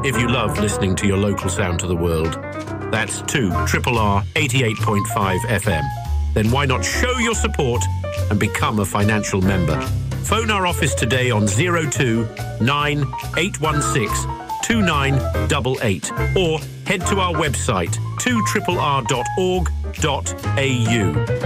if you love listening to your local sound to the world. That's 2RRR 88.5 FM. Then why not show your support and become a financial member? Phone our office today on 02 9816 2988 or head to our website 2RRR.org.au.